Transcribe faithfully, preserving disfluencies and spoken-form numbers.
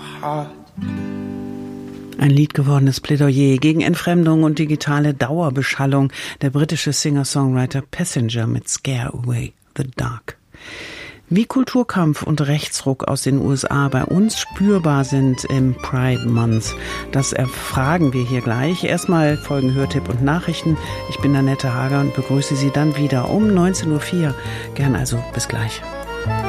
heart. Ein liedgewordenes Plädoyer gegen Entfremdung und digitale Dauerbeschallung. Der britische Singer-Songwriter Passenger mit Scare Away the Dark. Wie Kulturkampf und Rechtsruck aus den U S A bei uns spürbar sind im Pride Month, das erfragen wir hier gleich. Erstmal folgen Hörtipp und Nachrichten. Ich bin Annette Hager und begrüße Sie dann wieder um neunzehn Uhr vier. Gern also bis gleich.